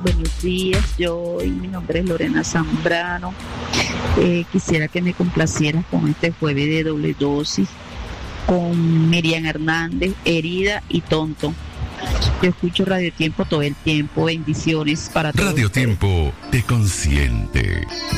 Buenos días, mi nombre es Lorena Zambrano. Quisiera que me complacieras con este jueves de doble dosis, con Miriam Hernández, Herida y Tonto. Yo escucho Radio Tiempo todo el tiempo. Bendiciones para todos. Radio Tiempo te consiente.